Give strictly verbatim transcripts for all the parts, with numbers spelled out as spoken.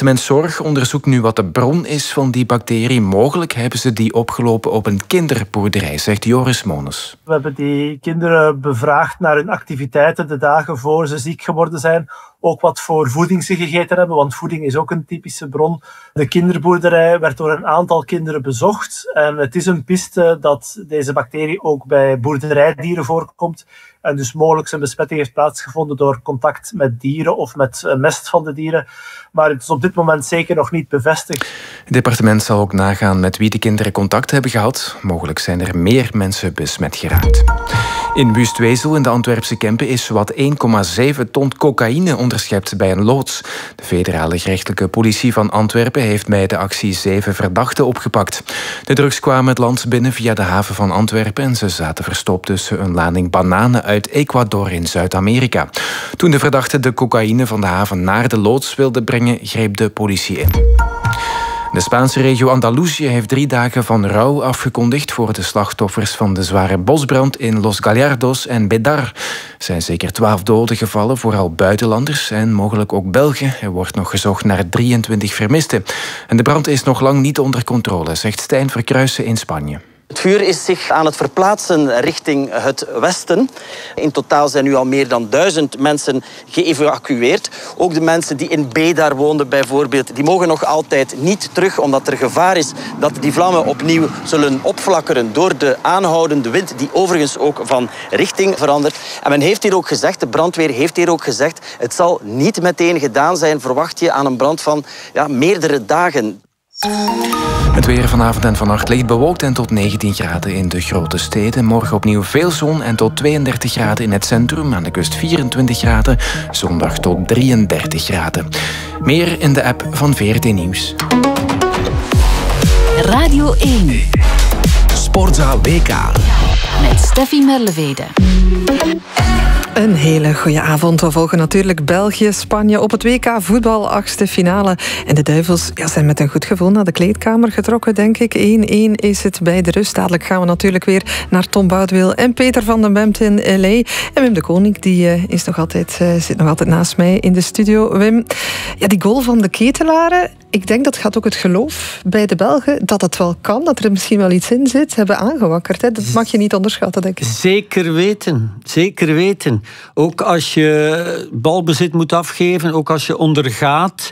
departement Zorg onderzoekt nu wat de bron is van die bacterie. Mogelijk hebben ze die opgelopen op een kinderboerderij, zegt Joris Mones. We hebben die kinderen bevraagd naar hun activiteiten de dagen voor ze ziek geworden zijn. Ook wat voor voeding ze gegeten hebben, want voeding is ook een typische bron. De kinderboerderij werd door een aantal kinderen bezocht. En het is een piste dat deze bacterie ook bij boerderijdieren voorkomt. En dus mogelijk een besmetting heeft plaatsgevonden door contact met dieren of met mest van de dieren. Maar het is op dit moment zeker nog niet bevestigd. Het departement zal ook nagaan met wie de kinderen contact hebben gehad. Mogelijk zijn er meer mensen besmet geraakt. In Wustwezel in de Antwerpse Kempen is zowat één komma zeven ton cocaïne onderschept bij een loods. De federale gerechtelijke politie van Antwerpen heeft bij de actie zeven verdachten opgepakt. De drugs kwamen het land binnen via de haven van Antwerpen en ze zaten verstopt tussen een lading bananen uit Ecuador in Zuid-Amerika. Toen de verdachten de cocaïne van de haven naar de loods wilden brengen, greep de politie in. De Spaanse regio Andalusië heeft drie dagen van rouw afgekondigd voor de slachtoffers van de zware bosbrand in Los Gallardos en Bédar. Er zijn zeker twaalf doden gevallen, vooral buitenlanders en mogelijk ook Belgen. Er wordt nog gezocht naar drieëntwintig vermisten. En de brand is nog lang niet onder controle, zegt Stijn Verkruijsen in Spanje. Het vuur is zich aan het verplaatsen richting het westen. In totaal zijn nu al meer dan duizend mensen geëvacueerd. Ook de mensen die in Bédar woonden bijvoorbeeld, die mogen nog altijd niet terug, omdat er gevaar is dat die vlammen opnieuw zullen opflakkeren door de aanhoudende wind, die overigens ook van richting verandert. En men heeft hier ook gezegd, de brandweer heeft hier ook gezegd, het zal niet meteen gedaan zijn, verwacht je aan een brand van ja, meerdere dagen. Het weer vanavond en vannacht licht bewolkt en tot negentien graden in de grote steden. Morgen opnieuw veel zon en tot tweeëndertig graden in het centrum. Aan de kust vierentwintig graden. Zondag tot drieëndertig graden. Meer in de app van V R T Nieuws. Radio één. Sportzaal W K. Met Steffi Merlevede. Een hele goede avond. We volgen natuurlijk België, Spanje op het W K voetbal, achtste finale. En de Duivels ja, zijn met een goed gevoel naar de kleedkamer getrokken, denk ik. één-één is het bij de rust. Dadelijk gaan we natuurlijk weer naar Tom Boudwiel en Peter van den Bemt in L A. En Wim de Koning die, uh, is nog altijd, uh, zit nog altijd naast mij in de studio. Wim, ja, die goal van de Ketelaren, ik denk dat gaat ook het geloof bij de Belgen dat het wel kan, dat er misschien wel iets in zit, hebben aangewakkerd. Hè? Dat mag je niet onderschatten, denk ik. Zeker weten, zeker weten. Ook als je balbezit moet afgeven, ook als je ondergaat.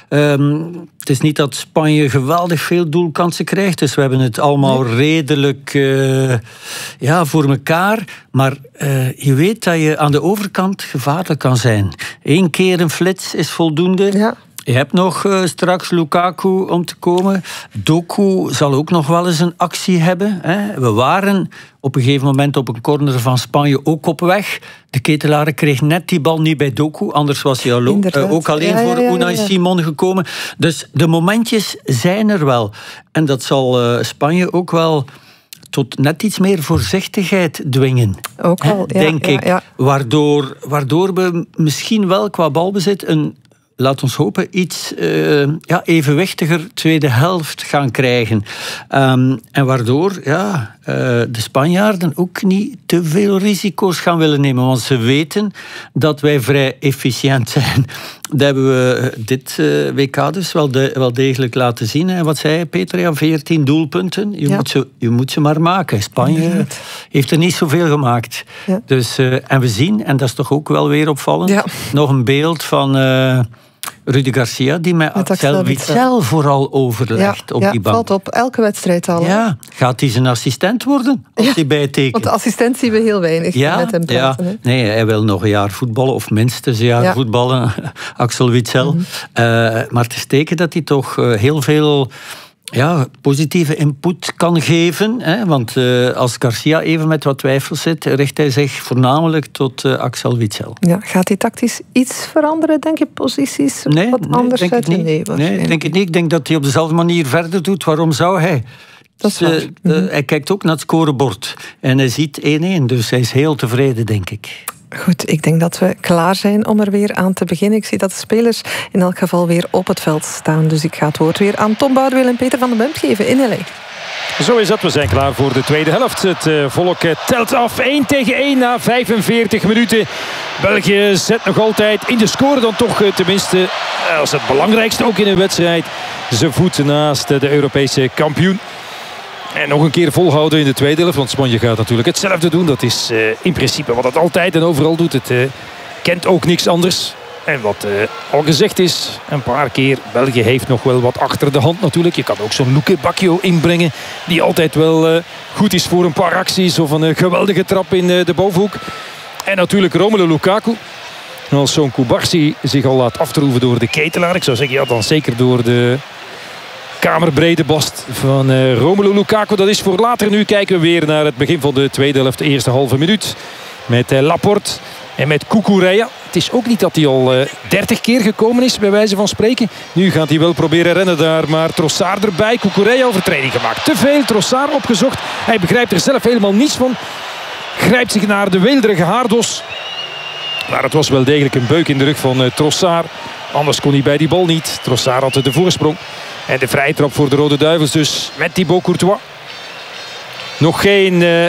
Um, het is niet dat Spanje geweldig veel doelkansen krijgt, dus we hebben het allemaal nee. redelijk uh, ja, voor elkaar. Maar uh, je weet dat je aan de overkant gevaarlijk kan zijn. Eén keer een flits is voldoende. Ja. Je hebt nog uh, straks Lukaku om te komen. Doku zal ook nog wel eens een actie hebben. Hè. We waren op een gegeven moment op een corner van Spanje ook op weg. De Ketelaren kreeg net die bal niet bij Doku. Anders was hij al ook, uh, ook alleen ja, voor ja, ja, Unai ja. Simon gekomen. Dus de momentjes zijn er wel. En dat zal uh, Spanje ook wel tot net iets meer voorzichtigheid dwingen. Ook wel, ja, denk ja, ik. Ja. Waardoor, waardoor we misschien wel qua balbezit een, laat ons hopen, iets uh, ja, evenwichtiger tweede helft gaan krijgen. Um, en waardoor ja, uh, de Spanjaarden ook niet te veel risico's gaan willen nemen. Want ze weten dat wij vrij efficiënt zijn. Dat hebben we dit uh, W K dus wel, de, wel degelijk laten zien. En wat zei je, Peter? Ja, veertien doelpunten. Je, ja. moet ze, je moet ze maar maken. Spanje ja. heeft er niet zoveel gemaakt. Ja. Dus, uh, en we zien, en dat is toch ook wel weer opvallend, ja. nog een beeld van Uh, Rudy Garcia, die met Axel Witsel vooral overlegt ja, op ja, die bank. Valt op elke wedstrijd al. Ja, gaat hij zijn assistent worden als ja, hij bijtekent? Want de assistent zien we heel weinig ja, met hem praten. Ja, nee, hij wil nog een jaar voetballen, of minstens een jaar ja. voetballen, Axel Witsel. Mm-hmm. Uh, maar het is teken dat hij toch uh, heel veel ja, positieve input kan geven. Hè? Want uh, als Garcia even met wat twijfels zit, richt hij zich voornamelijk tot uh, Axel Witsel. Ja, gaat hij tactisch iets veranderen, denk je, posities? Nee, wat nee, anders denk ik niet. Nee, nee, denk ik niet. Ik denk dat hij op dezelfde manier verder doet. Waarom zou hij? Dat is dus, uh, mm-hmm. Hij kijkt ook naar het scorebord. En hij ziet één-één, dus hij is heel tevreden, denk ik. Goed, ik denk dat we klaar zijn om er weer aan te beginnen. Ik zie dat de spelers in elk geval weer op het veld staan. Dus ik ga het woord weer aan Tom Boudwiel en Peter van den Bemt geven in L A. Zo is dat, we zijn klaar voor de tweede helft. Het uh, volk uh, telt af één tegen één na vijfenveertig minuten. België zet nog altijd in de score dan toch uh, tenminste, uh, als het belangrijkste ook in een wedstrijd, zijn voet naast uh, de Europese kampioen. En nog een keer volhouden in de tweede helft, want Spanje gaat natuurlijk hetzelfde doen. Dat is uh, in principe wat het altijd en overal doet. Het uh, kent ook niks anders. En wat uh, al gezegd is, een paar keer, België heeft nog wel wat achter de hand natuurlijk. Je kan ook zo'n Luke Bacchio inbrengen, die altijd wel uh, goed is voor een paar acties of een uh, geweldige trap in uh, de bovenhoek. En natuurlijk Romelu Lukaku. En als zo'n Kubarsi zich al laat aftroeven door de ketelaar, ik zou zeggen, ja, dan zeker door de kamerbrede bast van uh, Romelu Lukaku. Dat is voor later. Nu kijken we weer naar het begin van de tweede helft, de eerste halve minuut. Met uh, Laporte en met Cucurella. Het is ook niet dat hij al uh, dertig keer gekomen is, bij wijze van spreken. Nu gaat hij wel proberen rennen daar, maar Trossard erbij. Cucurella overtreding gemaakt. Te veel, Trossard opgezocht. Hij begrijpt er zelf helemaal niets van. Grijpt zich naar de weelderige haardos. Maar het was wel degelijk een beuk in de rug van uh, Trossard. Anders kon hij bij die bal niet. Trossard had de voorsprong. En de vrije trap voor de Rode Duivels dus met Thibaut Courtois. Nog geen uh,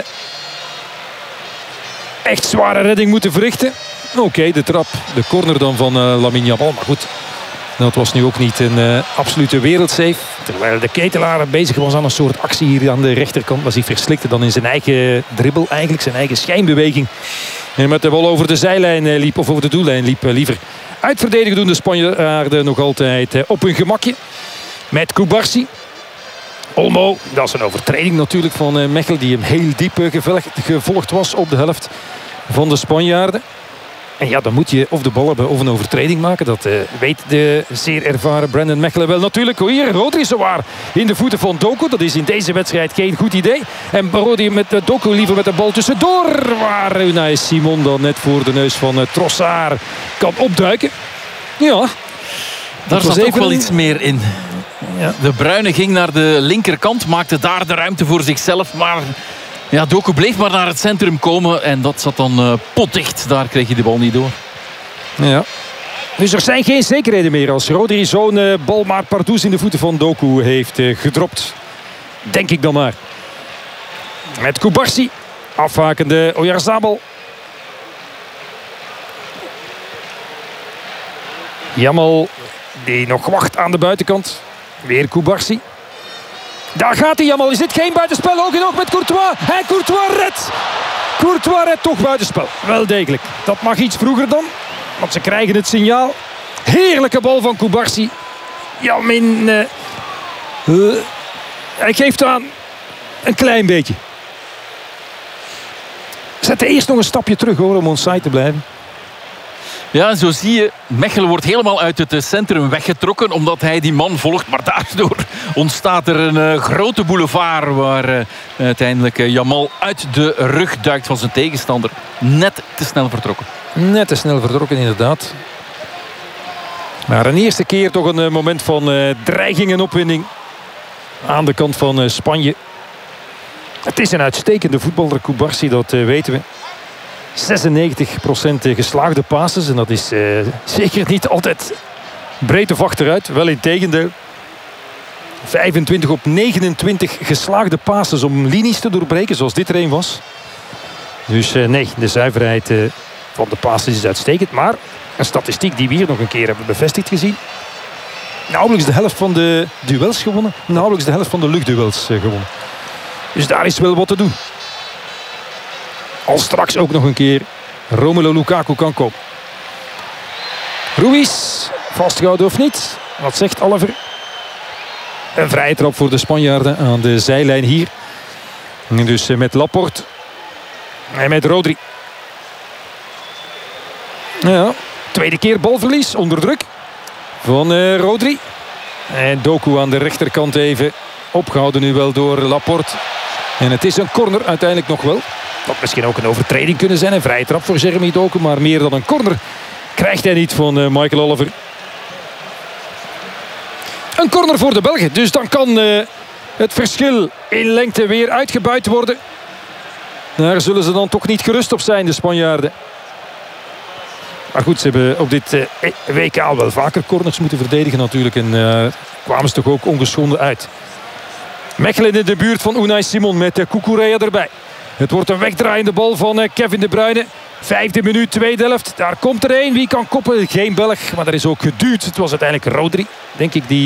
echt zware redding moeten verrichten. Oké, okay, de trap, de corner dan van uh, Lamine Yamal. Maar goed, dat was nu ook niet een uh, absolute wereldsave. Terwijl de ketelaar bezig was aan een soort actie hier aan de rechterkant. Maar zich verslikte dan in zijn eigen dribbel eigenlijk. Zijn eigen schijnbeweging. En met de bal over de zijlijn uh, liep, of over de doellijn liep uh, liever. Uitverdedigen doen de Spanjaarden nog altijd uh, op hun gemakje. Met Kubarsi. Olmo, dat is een overtreding natuurlijk van uh, Mechelen. Die hem heel diep uh, gevolgd was op de helft van de Spanjaarden. En ja, dan moet je of de bal hebben of een overtreding maken. Dat uh, weet de zeer ervaren Brandon Mechelen wel natuurlijk. Oh, hier, Rodri zowaar in de voeten van Doku. Dat is in deze wedstrijd geen goed idee. En Rodri met uh, Doku liever met de bal tussendoor. Waar Unai Simon dan net voor de neus van uh, Trossard kan opduiken. Ja, daar zat ook wel iets meer in. Ja. De Bruyne ging naar de linkerkant, maakte daar de ruimte voor zichzelf. Maar ja, Doku bleef maar naar het centrum komen. En dat zat dan uh, potdicht. Daar kreeg je de bal niet door. Ja. Dus er zijn geen zekerheden meer als Rodri zo'n uh, bal maar pardoes in de voeten van Doku heeft uh, gedropt. Denk ik dan maar. Met Kubarsi. Afhakende Oyarzabal. Yamal die nog wacht aan de buitenkant. Weer Kubarsi. Daar gaat hij, Yamal. Is dit geen buitenspel? Ook en ook met Courtois. En Courtois redt. Courtois redt toch buitenspel. Wel degelijk. Dat mag iets vroeger dan. Want ze krijgen het signaal. Heerlijke bal van Kubarsi. Jamin. Uh, uh, hij geeft aan. Een klein beetje. Zet eerst nog een stapje terug hoor, om onside te blijven. Ja, zo zie je, Mechelen wordt helemaal uit het centrum weggetrokken omdat hij die man volgt. Maar daardoor ontstaat er een uh, grote boulevard waar uh, uiteindelijk uh, Yamal uit de rug duikt van zijn tegenstander. Net te snel vertrokken. Net te snel vertrokken, inderdaad. Maar een eerste keer toch een uh, moment van uh, dreiging en opwinding aan de kant van uh, Spanje. Het is een uitstekende voetballer, Kubarsi, dat uh, weten we. zesennegentig procent geslaagde passes. En dat is uh, zeker niet altijd breed of achteruit. Wel in tegendeel. vijfentwintig op negenentwintig geslaagde passes om linies te doorbreken. Zoals dit er een was. Dus uh, nee, de zuiverheid uh, van de passes is uitstekend. Maar een statistiek die we hier nog een keer hebben bevestigd gezien. Nauwelijks de helft van de duels gewonnen. Nauwelijks de helft van de luchtduels uh, gewonnen. Dus daar is wel wat te doen. Als straks ook nog een keer Romelu Lukaku kan komen. Ruiz, vastgehouden of niet? Wat zegt Oliver? Een vrije trap voor de Spanjaarden aan de zijlijn hier. En dus met Laporte. En met Rodri. Ja, tweede keer balverlies onder druk van uh, Rodri. En Doku aan de rechterkant even. Opgehouden nu wel door Laporte. En het is een corner uiteindelijk nog wel. Dat misschien ook een overtreding kunnen zijn. Een vrije trap voor Jeremy Doku. Maar meer dan een corner krijgt hij niet van uh, Michael Oliver. Een corner voor de Belgen. Dus dan kan uh, het verschil in lengte weer uitgebuit worden. Daar zullen ze dan toch niet gerust op zijn, de Spanjaarden. Maar goed, ze hebben op dit uh, W K al wel vaker corners moeten verdedigen natuurlijk. En uh, kwamen ze toch ook ongeschonden uit. Mechelen in de buurt van Unai Simon met Cucurella erbij. Het wordt een wegdraaiende bal van Kevin De Bruyne. Vijfde minuut, tweede helft. Daar komt er één. Wie kan koppen? Geen Belg, maar er is ook geduwd. Het was uiteindelijk Rodri, denk ik, die